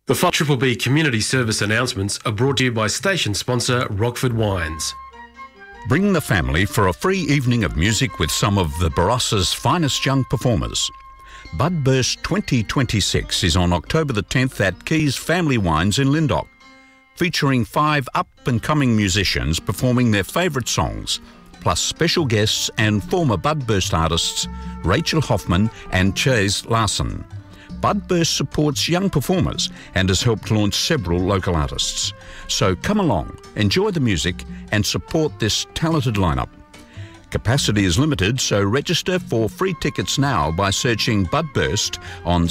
The Triple B community service announcements are brought to you by station sponsor Rockford Wines. Bring the family for a free evening of music with some of the Barossa's finest young performers. Budburst 2026 is on October the 10th at Keys Family Wines in Lyndoch, featuring 5 up-and-coming musicians performing their favourite songs, plus special guests and former Budburst artists Rachel Hoffman and Chase Larson. Budburst supports young performers and has helped launch several local artists. So come along, enjoy the music and support this talented lineup. Capacity is limited, so register for free tickets now by searching Budburst on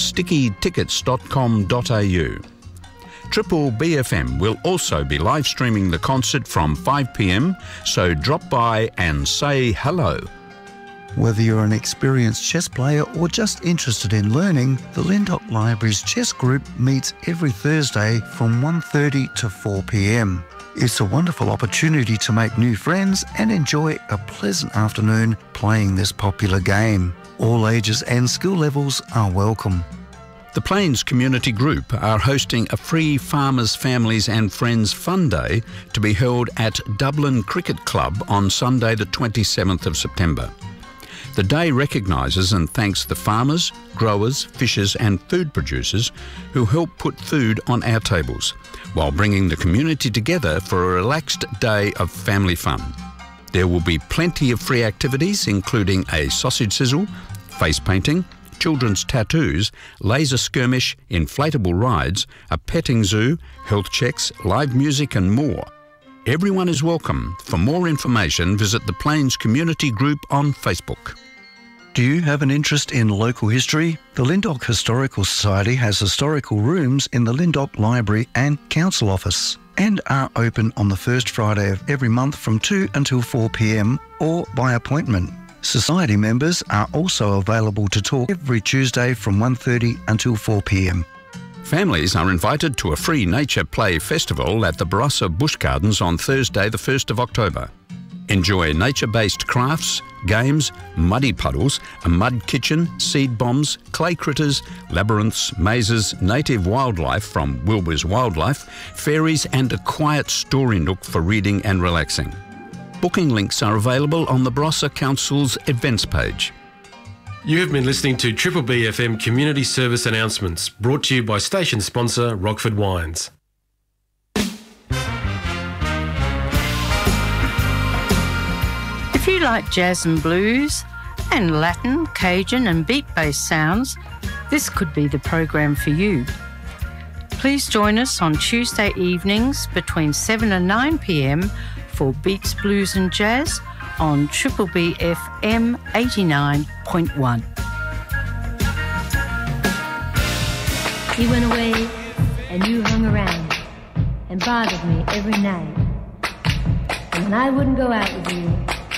stickytickets.com.au. Triple BFM will also be live streaming the concert from 5 p.m, so drop by and say hello. Whether you're an experienced chess player or just interested in learning, the Lyndoch Library's chess group meets every Thursday from 1:30 to 4 p.m. It's a wonderful opportunity to make new friends and enjoy a pleasant afternoon playing this popular game. All ages and skill levels are welcome. The Plains Community Group are hosting a free Farmers, Families and Friends Fun Day to be held at Dublin Cricket Club on Sunday the 27th of September. The day recognises and thanks the farmers, growers, fishers and food producers who help put food on our tables, while bringing the community together for a relaxed day of family fun. There will be plenty of free activities, including a sausage sizzle, face painting, children's tattoos, laser skirmish, inflatable rides, a petting zoo, health checks, live music and more. Everyone is welcome. For more information, visit the Plains Community Group on Facebook. Do you have an interest in local history? The Lyndoch Historical Society has historical rooms in the Lyndoch Library and Council Office and are open on the first Friday of every month from 2 until 4 p.m. or by appointment. Society members are also available to talk every Tuesday from 1:30 until 4 p.m. Families are invited to a free nature play festival at the Barossa Bush Gardens on Thursday the 1st of October. Enjoy nature-based crafts, games, muddy puddles, a mud kitchen, seed bombs, clay critters, labyrinths, mazes, native wildlife from Wilbur's Wildlife, fairies and a quiet story nook for reading and relaxing. Booking links are available on the Barossa Council's events page. You have been listening to Triple BFM community service announcements brought to you by station sponsor Rockford Wines. If you like jazz and blues and Latin, Cajun and beat-based sounds, this could be the program for you. Please join us on Tuesday evenings between 7 and 9 p.m. for Beats, Blues and Jazz on Triple BFM 89.1. He went away and you hung around and bothered me every night. And when I wouldn't go out with you,